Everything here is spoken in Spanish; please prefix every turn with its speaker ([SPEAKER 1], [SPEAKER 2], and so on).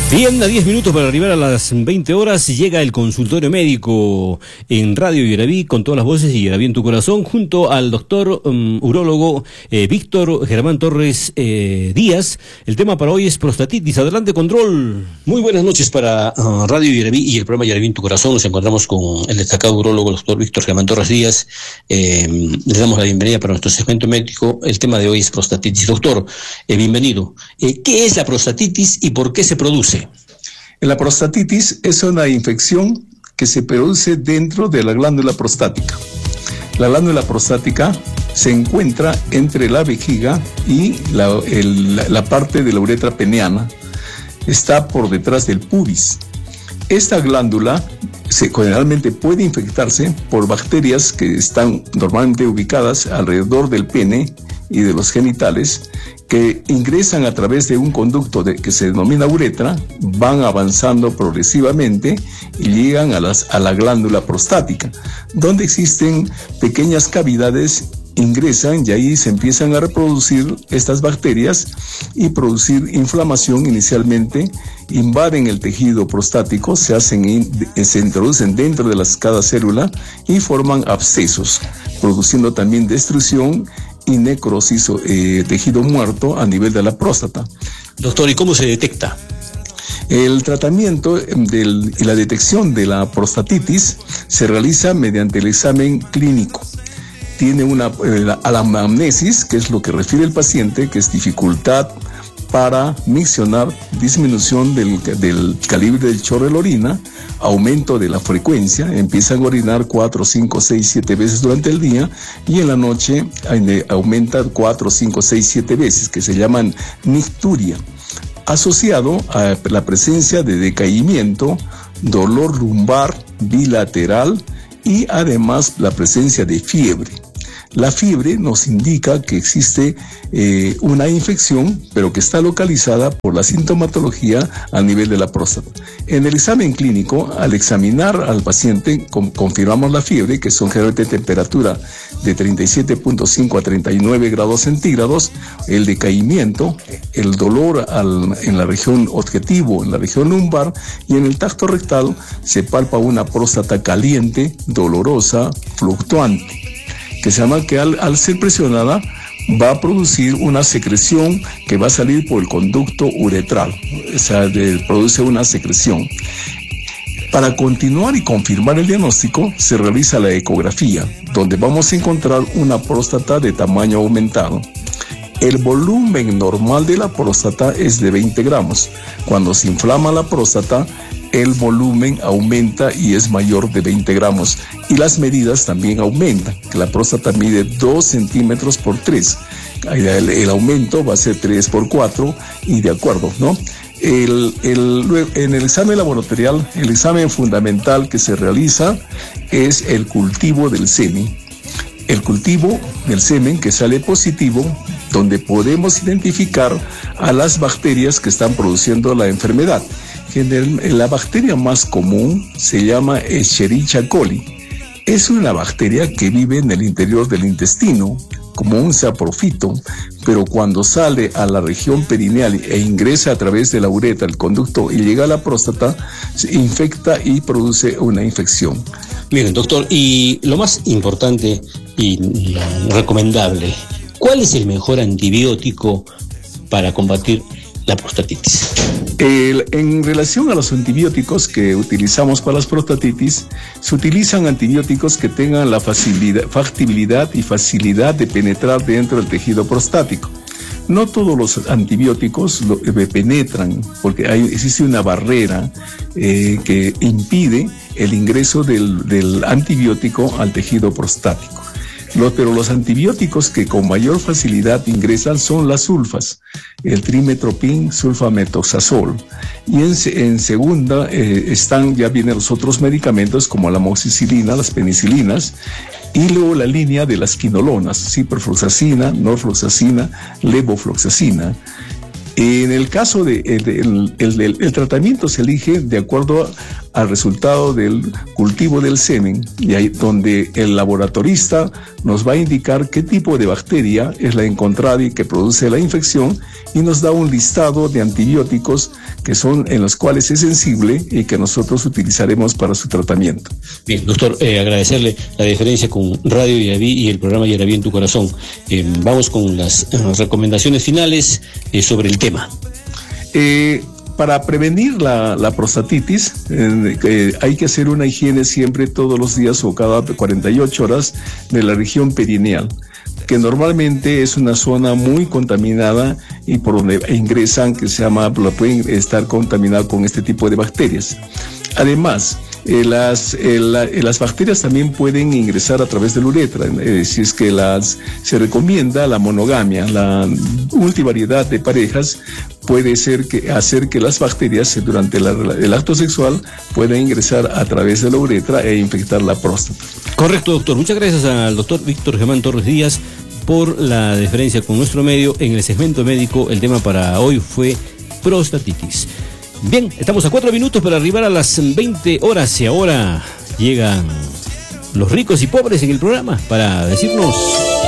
[SPEAKER 1] Bien, a 10 minutos para arribar a las 20 horas, llega el consultorio médico en Radio Yaraví con todas las voces y Yaraví en tu corazón, junto al doctor urólogo Víctor Germán Torres Díaz. El tema para hoy es prostatitis. Adelante, control.
[SPEAKER 2] Muy buenas noches para Radio Yaraví y el programa Yaraví en tu corazón. Nos encontramos con el destacado urólogo, el doctor Víctor Germán Torres Díaz. Le damos la bienvenida para nuestro segmento médico. El tema de hoy es prostatitis. Doctor, bienvenido. ¿Qué es la prostatitis y por qué se produce?
[SPEAKER 3] La prostatitis es una infección que se produce dentro de la glándula prostática. La glándula prostática se encuentra entre la vejiga y la parte de la uretra peneana. Está por detrás del pubis. Esta glándula generalmente puede infectarse por bacterias que están normalmente ubicadas alrededor del pene y de los genitales, que ingresan a través de un conducto que se denomina uretra, van avanzando progresivamente y llegan a la glándula prostática, donde existen pequeñas cavidades, ingresan y ahí se empiezan a reproducir estas bacterias y producir inflamación inicialmente, invaden el tejido prostático, se introducen dentro de cada célula y forman abscesos, produciendo también destrucción y necrosis, tejido muerto a nivel de la próstata.
[SPEAKER 2] Doctor, ¿y cómo se detecta?
[SPEAKER 3] El tratamiento y la detección de la prostatitis se realiza mediante el examen clínico. Tiene la anamnesis, que es lo que refiere el paciente, que es dificultad para miccionar, disminución del calibre del chorro de la orina, aumento de la frecuencia, empiezan a orinar 4, 5, 6, 7 veces durante el día y en la noche aumenta 4, 5, 6, 7 veces, que se llaman nicturia, asociado a la presencia de decaimiento, dolor lumbar bilateral y además la presencia de fiebre. La fiebre nos indica que existe una infección, pero que está localizada por la sintomatología a nivel de la próstata. En el examen clínico, al examinar al paciente, confirmamos la fiebre, que son generalmente temperatura de 37.5 a 39 grados centígrados, el decaimiento, el dolor en la región objetivo, en la región lumbar, y en el tacto rectal se palpa una próstata caliente, dolorosa, fluctuante, que se llama que al ser presionada va a producir una secreción que va a salir por el conducto uretral, o sea, produce una secreción. Para continuar y confirmar el diagnóstico, se realiza la ecografía, donde vamos a encontrar una próstata de tamaño aumentado. El volumen normal de la próstata es de 20 gramos. Cuando se inflama la próstata, el volumen aumenta y es mayor de 20 gramos. Y las medidas también aumentan. La próstata mide 2 centímetros por 3. El aumento va a ser 3 por 4 y de acuerdo, ¿no? En el examen laboratorial, el examen fundamental que se realiza es el cultivo del semen. El cultivo del semen que sale positivo, donde podemos identificar a las bacterias que están produciendo la enfermedad. La bacteria más común se llama Escherichia coli. Es una bacteria que vive en el interior del intestino, como un saprofito, pero cuando sale a la región perineal e ingresa a través de la uretra, el conducto, y llega a la próstata, se infecta y produce una infección.
[SPEAKER 2] Miren, doctor, y lo más importante y recomendable, ¿cuál es el mejor antibiótico para combatir la prostatitis?
[SPEAKER 3] En relación a los antibióticos que utilizamos para las prostatitis, se utilizan antibióticos que tengan la factibilidad y facilidad de penetrar dentro del tejido prostático. No todos los antibióticos penetran, porque existe una barrera que impide el ingreso del antibiótico al tejido prostático. Pero los antibióticos que con mayor facilidad ingresan son las sulfas, el trimetoprim, sulfamethoxazol. Y en segunda ya vienen los otros medicamentos como la amoxicilina, las penicilinas, y luego la línea de las quinolonas, ciprofloxacina, norfloxacina, levofloxacina. En el caso el tratamiento se elige de acuerdo al resultado del cultivo del semen, y ahí donde el laboratorista nos va a indicar qué tipo de bacteria es la encontrada y que produce la infección, y nos da un listado de antibióticos que son en los cuales es sensible y que nosotros utilizaremos para su tratamiento.
[SPEAKER 2] Bien, doctor, agradecerle la diferencia con Radio Yaraví y el programa Yaraví en tu corazón. Vamos con las recomendaciones finales sobre el tema.
[SPEAKER 3] Para prevenir la prostatitis, hay que hacer una higiene siempre, todos los días o cada 48 horas, de la región perineal, que normalmente es una zona muy contaminada y por donde ingresan, pueden estar contaminados con este tipo de bacterias. Además, las bacterias también pueden ingresar a través de la uretra, si es que se recomienda la monogamia, la multivariedad de parejas puede hacer que las bacterias durante el acto sexual puedan ingresar a través de la uretra e infectar la próstata.
[SPEAKER 1] Correcto, doctor. Muchas gracias al doctor Víctor Germán Torres Díaz por la deferencia con nuestro medio. En el segmento médico, el tema para hoy fue prostatitis. Bien, estamos a 4 minutos para arribar a las 20 horas y ahora llegan los ricos y pobres en el programa para decirnos